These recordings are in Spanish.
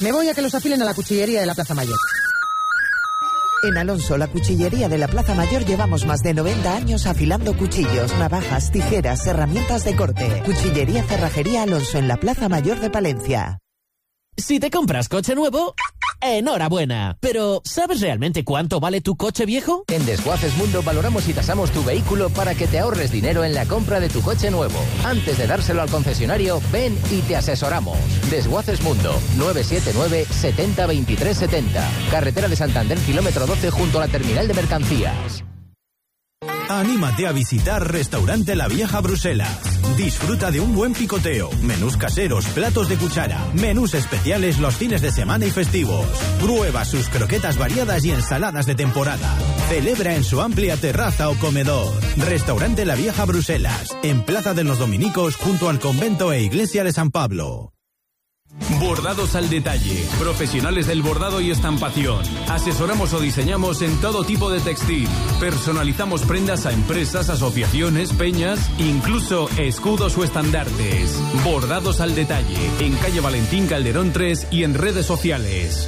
Me voy a que los afilen a la cuchillería de la Plaza Mayor. En Alonso, la cuchillería de la Plaza Mayor, llevamos más de 90 años afilando cuchillos, navajas, tijeras, herramientas de corte. Cuchillería Cerrajería Alonso en la Plaza Mayor de Palencia. Si te compras coche nuevo, enhorabuena. Pero, ¿sabes realmente cuánto vale tu coche viejo? En Desguaces Mundo valoramos y tasamos tu vehículo para que te ahorres dinero en la compra de tu coche nuevo. Antes de dárselo al concesionario, ven y te asesoramos. Desguaces Mundo, 979 70 23 70. Carretera de Santander, kilómetro 12, junto a la terminal de mercancías. Anímate a visitar Restaurante La Vieja Bruselas. Disfruta de un buen picoteo, menús caseros, platos de cuchara, menús especiales los fines de semana y festivos. Prueba sus croquetas variadas y ensaladas de temporada. Celebra en su amplia terraza o comedor. Restaurante La Vieja Bruselas, en Plaza de los Dominicos, junto al convento e iglesia de San Pablo. Bordados al detalle, profesionales del bordado y estampación. Asesoramos o diseñamos en todo tipo de textil. Personalizamos prendas a empresas, asociaciones, peñas, incluso escudos o estandartes. Bordados al detalle, en calle Valentín Calderón 3 y en redes sociales.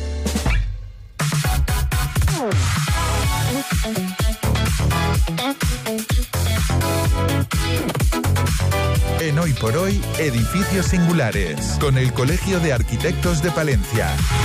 En Hoy por Hoy, Edificios Singulares, con el Colegio de Arquitectos de Palencia.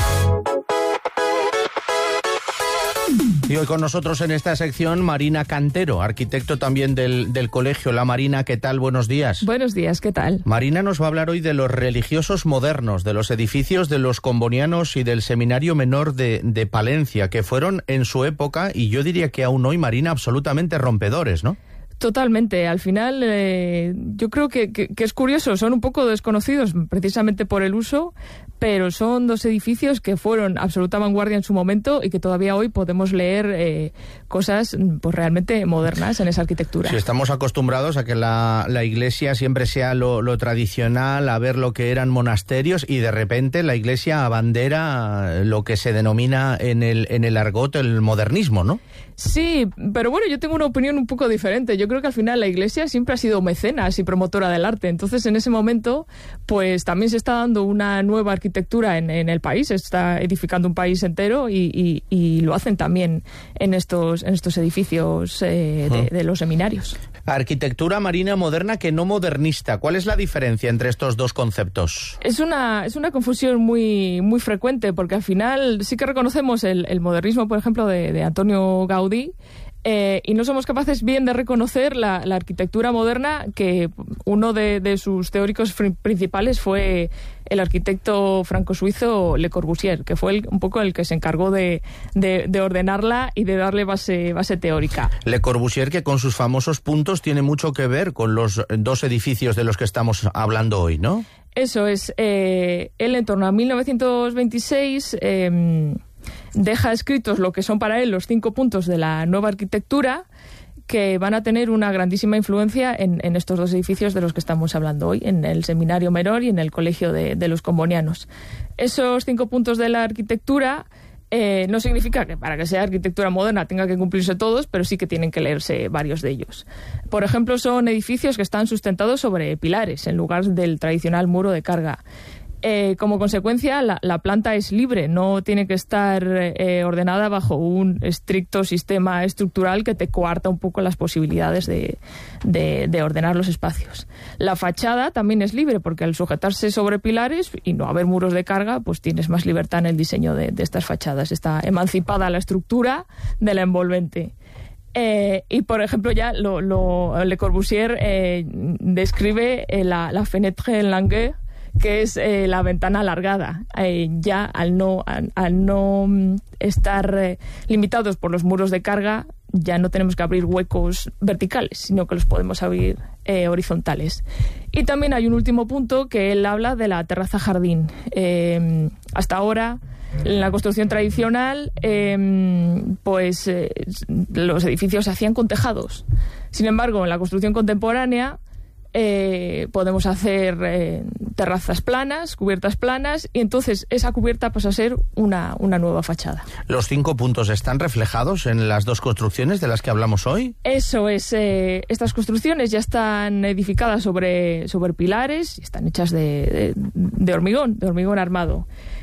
Y hoy con nosotros en esta sección Marina Cantero, arquitecto también del colegio. La Marina, ¿qué tal? Buenos días. Buenos días, ¿qué tal? Marina nos va a hablar hoy de los religiosos modernos, de los edificios de los combonianos y del Seminario Menor de Palencia, que fueron en su época, y yo diría que aún hoy, Marina, absolutamente rompedores, ¿no? Totalmente. Al final, yo creo que es curioso, son un poco desconocidos precisamente por el uso, pero son dos edificios que fueron absoluta vanguardia en su momento y que todavía hoy podemos leer cosas pues realmente modernas en esa arquitectura. Sí, estamos acostumbrados a que la iglesia siempre sea lo tradicional, a ver lo que eran monasterios, y de repente la iglesia abandera lo que se denomina en el argot el modernismo, ¿no? Sí, pero bueno, yo tengo una opinión un poco diferente. Yo creo que al final la Iglesia siempre ha sido mecenas y promotora del arte. Entonces, en ese momento, pues también se está dando una nueva arquitectura en el país. Se está edificando un país entero y lo hacen también en estos edificios de los seminarios. Arquitectura marina moderna que no modernista. ¿Cuál es la diferencia entre estos dos conceptos? Es una confusión muy, muy frecuente, porque al final sí que reconocemos el modernismo, por ejemplo, de Antonio Gaudí, y no somos capaces bien de reconocer la arquitectura moderna, que uno de sus teóricos principales fue el arquitecto franco-suizo Le Corbusier, que fue un poco el que se encargó de ordenarla y de darle base teórica. Le Corbusier, que con sus famosos puntos tiene mucho que ver con los dos edificios de los que estamos hablando hoy, ¿no? Eso es. Él en torno a 1926... deja escritos lo que son para él los 5 puntos de la nueva arquitectura, que van a tener una grandísima influencia en estos dos edificios de los que estamos hablando hoy, en el Seminario Menor y en el Colegio de los Combonianos. Esos 5 puntos de la arquitectura no significa que para que sea arquitectura moderna tenga que cumplirse todos, pero sí que tienen que leerse varios de ellos. Por ejemplo, son edificios que están sustentados sobre pilares en lugar del tradicional muro de carga. Como consecuencia, la planta es libre, no tiene que estar ordenada bajo un estricto sistema estructural que te coarta un poco las posibilidades de ordenar los espacios. La fachada también es libre, porque al sujetarse sobre pilares y no haber muros de carga, pues tienes más libertad en el diseño de estas fachadas. Está emancipada la estructura de la envolvente. Y, por ejemplo, ya Le Corbusier describe la fenêtre en langue, que es la ventana alargada. Ya al no estar limitados por los muros de carga, ya no tenemos que abrir huecos verticales, sino que los podemos abrir horizontales. Y también hay un último punto, que él habla de la terraza jardín. Hasta ahora, en la construcción tradicional, los edificios se hacían con tejados. Sin embargo, en la construcción contemporánea, podemos hacer terrazas planas, cubiertas planas, y entonces esa cubierta pasa a ser una nueva fachada. ¿Los 5 puntos están reflejados en las dos construcciones de las que hablamos hoy? Eso es. Estas construcciones ya están edificadas sobre pilares y están hechas de hormigón armado.